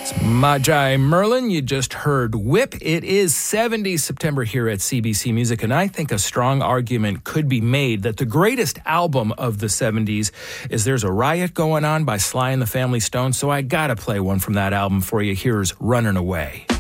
Magi Merlin, you just heard Whip. It is 70 September here at CBC Music, and I think a strong argument could be made that the greatest album of the 70s is There's a Riot Going On by Sly and the Family Stone, so I gotta play one from that album for you. Here's Runnin' Away.